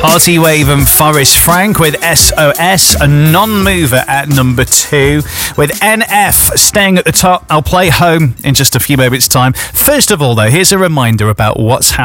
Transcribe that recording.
Party Wave and Forrest Frank with SOS, a non-mover at number 2. With NF staying at the top, I'll play Home in just a few moments' time. First of all, though, here's a reminder about what's happening